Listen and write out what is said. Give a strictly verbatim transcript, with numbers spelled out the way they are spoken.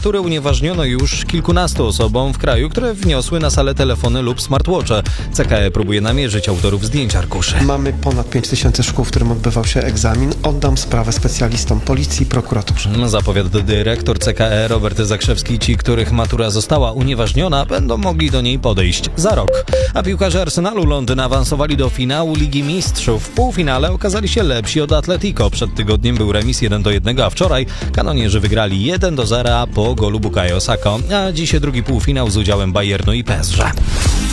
maturę unieważniono już kilkunastu osobom w kraju, które wniosły na salę telefony lub smartwatche. C K E próbuje namierzyć autorów zdjęć arkuszy. Mamy ponad pięć tysięcy szkół, w którym odbywał się egzamin. Oddam sprawę specjalistom policji i prokuraturze. Zapowiada dyrektor C K E Robert Zakrzewski. Ci, których matura została unieważniona, będą mogli do niej podejść za rok. A piłkarze Arsenalu Londyn awansowali do finału Ligi Mistrzów. W półfinale okazali się lepsi od Atletico. Przed tygodniem był remis jeden do jednego, a wczoraj kanonierzy wygrali jeden do zera po golu Bukayo Saka. A dziś drugi półfinał z udziałem Bayernu i P S G.